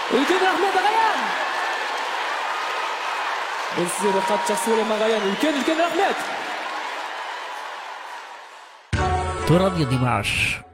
Үлкен рахмет ағайын! Мен сіздерді қатты жақсы көрем ағайын. Үлкен рахмет! تراب يا دماش